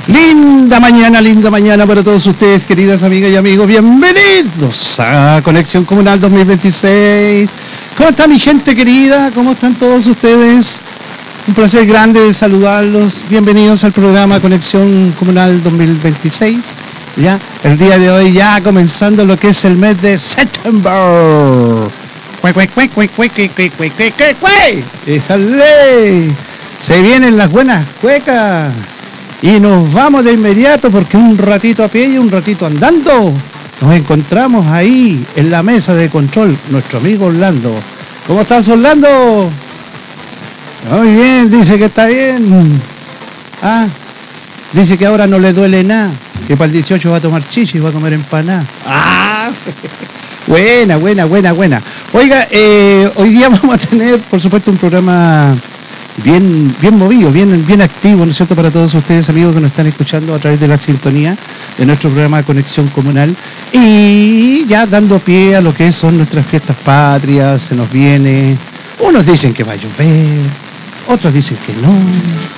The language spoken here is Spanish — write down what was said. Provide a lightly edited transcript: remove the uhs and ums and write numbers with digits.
Linda mañana para todos ustedes, queridas amigas y amigos. Bienvenidos a Conexión Comunal 2026. ¿Cómo está mi gente querida? ¿Cómo están todos ustedes? Un placer grande de saludarlos. Bienvenidos al programa Conexión Comunal 2026. Ya, el día de hoy ya comenzando lo que es el mes de septiembre. ¡Éjale! Se vienen las buenas cuecas. Y nos vamos de inmediato porque un ratito a pie y un ratito andando nos encontramos ahí en la mesa de control, nuestro amigo Orlando. ¿Cómo estás, Orlando? Muy bien, dice que está bien. Ah, dice que ahora no le duele nada, que para el 18 va a tomar chichi y va a comer empanada. Ah, buena. Oiga, hoy día vamos a tener, por supuesto, un programa bien movido, bien activo, ¿no es cierto?, para todos ustedes, amigos que nos están escuchando a través de la sintonía de nuestro programa Conexión Comunal, y ya dando pie a lo que son nuestras fiestas patrias. Se nos viene, unos dicen que va a llover, otros dicen que no,